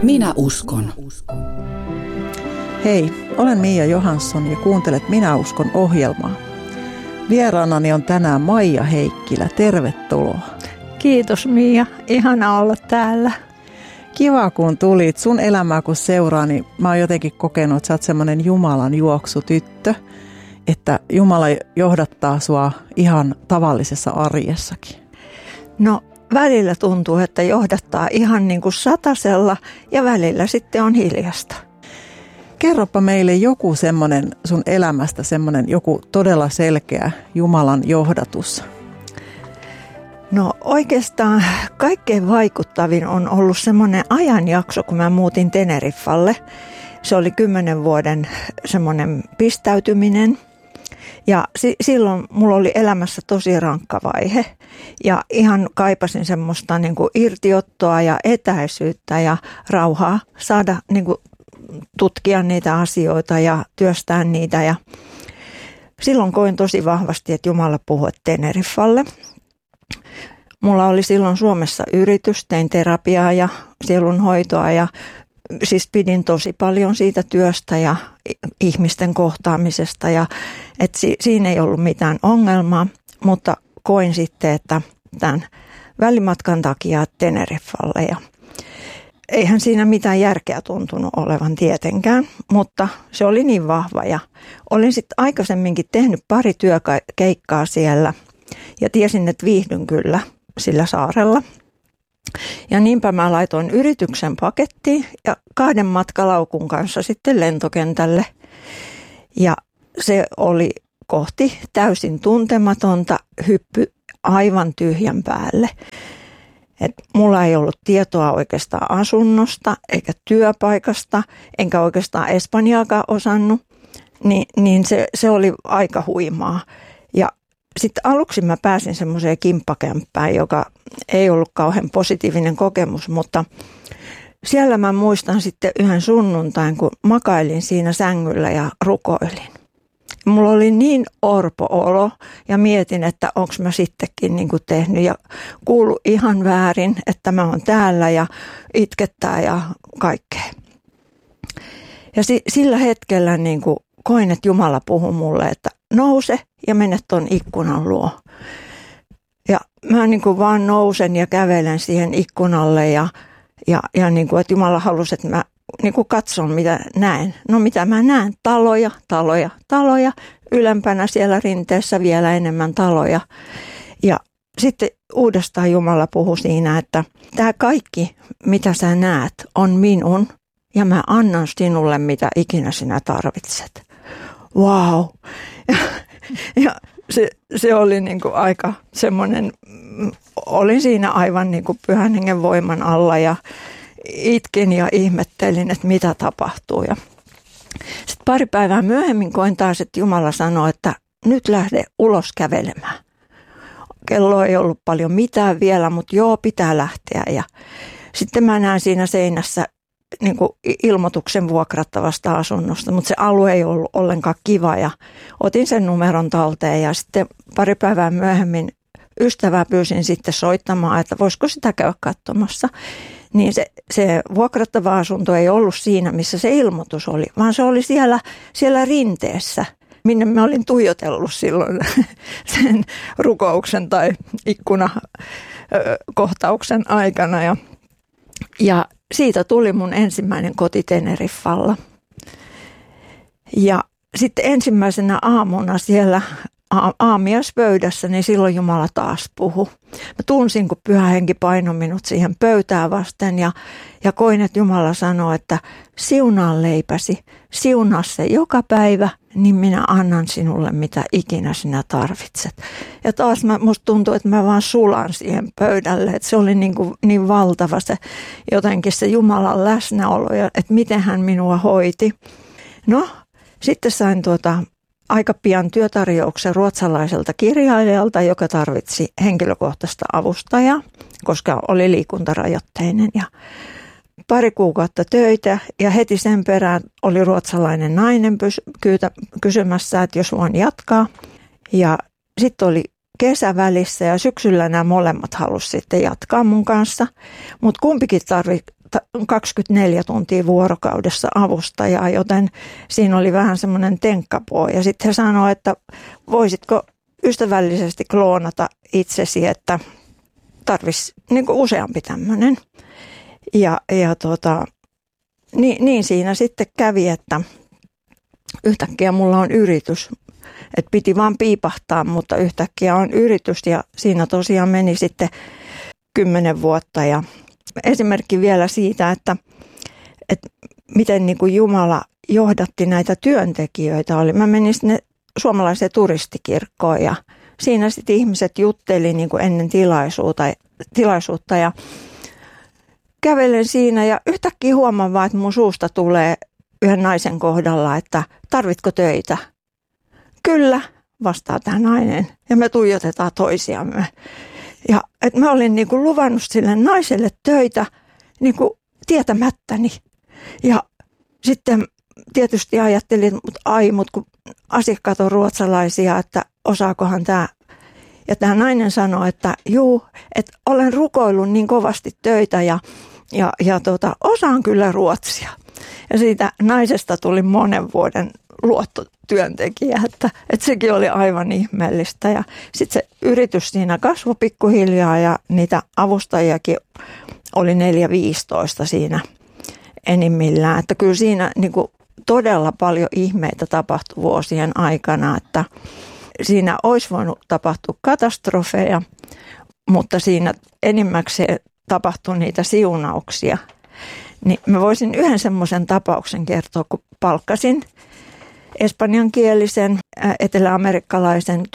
Minä uskon. Hei, olen Mia Johansson ja kuuntelet Minä uskon -ohjelmaa. Vieraanani on tänään Maija Heikkilä. Tervetuloa. Kiitos Mia, ihana olla täällä. Kiva kun tulit. Sun elämää kun seuraa, niin mä oon jotenkin kokenut, että sä oot semmoinen Jumalan juoksutyttö, että Jumala johdattaa sua ihan tavallisessa arjessakin. No välillä tuntuu, että johdattaa ihan niin kuin satasella ja välillä sitten on hiljasta. Kerropa meille joku semmoinen sun elämästä, semmoinen joku todella selkeä Jumalan johdatus. No oikeastaan kaikkein vaikuttavin on ollut semmoinen ajanjakso, kun mä muutin Teneriffalle. Se oli 10 vuoden semmoinen pistäytyminen. Ja silloin mulla oli elämässä tosi rankka vaihe ja ihan kaipasin semmoista niin kuin irtiottoa ja etäisyyttä ja rauhaa saada niin kuin tutkia niitä asioita ja työstää niitä. Ja silloin koin tosi vahvasti, että Jumala puhui Teneriffalle. Mulla oli silloin Suomessa yritys, tein terapiaa ja sielunhoitoa ja siis pidin tosi paljon siitä työstä ja ihmisten kohtaamisesta ja että siinä ei ollut mitään ongelmaa, mutta koin sitten, että tämän välimatkan takia Teneriffalle ja eihän siinä mitään järkeä tuntunut olevan tietenkään, mutta se oli niin vahva ja olin sitten aikaisemminkin tehnyt pari työkeikkaa siellä ja tiesin, että viihdyn kyllä sillä saarella. Ja niinpä mä laitoin yrityksen pakettiin ja 2 matkalaukun kanssa sitten lentokentälle. Ja se oli kohti täysin tuntematonta, hyppy aivan tyhjän päälle. Et mulla ei ollut tietoa oikeastaan asunnosta eikä työpaikasta, enkä oikeastaan espanjaakaan osannut, niin se oli aika huimaa. Ja sitten aluksi mä pääsin semmoiseen kimppakämppään, joka ei ollut kauhean positiivinen kokemus, mutta siellä mä muistan sitten yhden sunnuntain, kun makailin siinä sängyllä ja rukoilin. Mulla oli niin orpo olo ja mietin, että onko mä sittenkin niin kuin tehnyt ja kuulu ihan väärin, että mä oon täällä ja itkettää ja kaikkea. Ja sillä hetkellä niin kuin koin, että Jumala puhui mulle, että nouse ja mene ton ikkunan luo. Ja mä niin kuin vaan nousen ja kävelen siihen ikkunalle ja niin kuin, että Jumala halusi, että mä niin kuin katson mitä näen. No mitä mä näen? Taloja. Ylempänä siellä rinteessä vielä enemmän taloja. Ja sitten uudestaan Jumala puhui siinä, että tämä kaikki mitä sä näet on minun ja mä annan sinulle mitä ikinä sinä tarvitset. Wow. Ja se oli niin kuin aika semmoinen, olin siinä aivan niin kuin Pyhän Hengen voiman alla ja itkin ja ihmettelin, että mitä tapahtuu. Ja sitten pari päivää myöhemmin koin taas, että Jumala sanoi, että nyt lähde ulos kävelemään. Kello ei ollut paljon mitään vielä, mutta joo, pitää lähteä. Ja sitten mä näen siinä seinässä niin kuin ilmoituksen vuokrattavasta asunnosta, mutta se alue ei ollut ollenkaan kiva ja otin sen numeron talteen ja sitten pari päivää myöhemmin ystävää pyysin sitten soittamaan, että voisiko sitä käydä katsomassa. Niin se vuokrattava asunto ei ollut siinä, missä se ilmoitus oli, vaan se oli siellä rinteessä, minne mä olin tuijotellut silloin sen rukouksen tai ikkunakohtauksen aikana ja siitä tuli mun ensimmäinen koti Teneriffalla. Ja sitten ensimmäisenä aamuna siellä aamiaispöydässä, niin silloin Jumala taas puhui. Mä tunsin, kun Pyhä Henki painoi minut siihen pöytää vasten ja koin, että Jumala sanoi, että siunaa leipäsi, siunaa se joka päivä, niin minä annan sinulle mitä ikinä sinä tarvitset. Ja taas musta tuntui, että mä vaan sulan siihen pöydälle, että se oli niin valtava se jotenkin se Jumalan läsnäolo ja että miten hän minua hoiti. No, sitten sain aika pian työtarjouksen ruotsalaiselta kirjailijalta, joka tarvitsi henkilökohtaista avustajaa, koska oli liikuntarajoitteinen. Ja pari kuukautta töitä ja heti sen perään oli ruotsalainen nainen kysymässä, että jos voin jatkaa. Ja sitten oli kesä välissä ja syksyllä nämä molemmat halusivat sitten jatkaa mun kanssa, mutta kumpikin 24 tuntia vuorokaudessa avustajaa, joten siinä oli vähän semmoinen tenkkapoo. Ja sitten he sanoi, että voisitko ystävällisesti kloonata itsesi, että tarvitsisi niin kuin useampi tämmöinen. Niin siinä sitten kävi, että yhtäkkiä mulla on yritys. Että piti vaan piipahtaa, mutta yhtäkkiä on yritys ja siinä tosiaan meni sitten 10 vuotta. Ja esimerkki vielä siitä, että miten niin kuin Jumala johdatti näitä työntekijöitä oli. Mä menin sinne suomalaiseen turistikirkkoon ja siinä sitten ihmiset jutteli niin kuin ennen tilaisuutta ja kävelen siinä ja yhtäkkiä huomaan vaan, että mun suusta tulee yhden naisen kohdalla, että tarvitko töitä? Kyllä, vastaa tämä nainen ja me tuijotetaan toisiamme. Ja että mä olin niin kuin luvannut sille naiselle töitä niin kuin tietämättäni. Ja sitten tietysti ajattelin, mutta kun asiakkaat on ruotsalaisia, että osaakohan tämä. Ja tämä nainen sanoi, että että olen rukoillut niin kovasti töitä ja osaan kyllä ruotsia. Ja siitä naisesta tuli monen vuoden luottotyöntekijä, että sekin oli aivan ihmeellistä. Ja sitten se yritys siinä kasvoi pikkuhiljaa ja niitä avustajiakin oli 4-15 siinä enimmillään. Että kyllä siinä niin kuin todella paljon ihmeitä tapahtui vuosien aikana, että siinä olisi voinut tapahtua katastrofeja, mutta siinä enimmäkseen tapahtui niitä siunauksia. Niin mä voisin yhden semmoisen tapauksen kertoa, kun palkkasin espanjankielisen eteläamerikkalaisen